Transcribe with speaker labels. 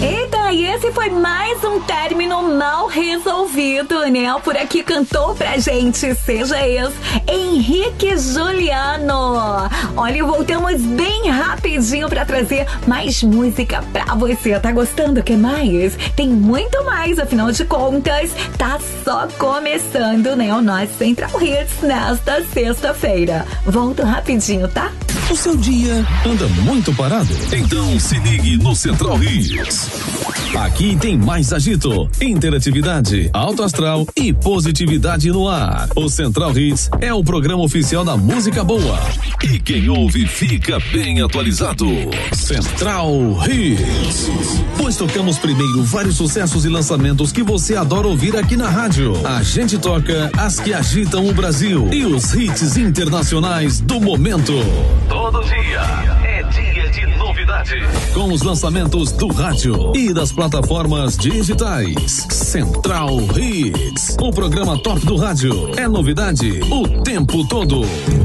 Speaker 1: Eita, e esse foi mais um término mal resolvido, né? Por aqui cantou pra gente, seja esse, Henrique Juliano. Olha, voltamos bem rapidinho pra trazer mais música pra você. Tá gostando? Quer mais? Tem muito mais, afinal de contas, tá só começando, né? O nosso Central Hits nesta sexta-feira. Volto rapidinho, tá?
Speaker 2: O seu dia anda muito parado? Então se ligue no Central Hits. Aqui tem mais agito, interatividade, alto astral e positividade no ar. O Central Hits é o programa oficial da música boa. E quem ouve fica bem atualizado. Central Hits. Pois tocamos primeiro vários sucessos e lançamentos que você adora ouvir aqui na rádio. A gente toca as que agitam o Brasil e os hits internacionais do momento. Todo dia é dia de novidade. Com os lançamentos do rádio e das plataformas digitais. Central Hits, o programa top do rádio. É novidade o tempo todo.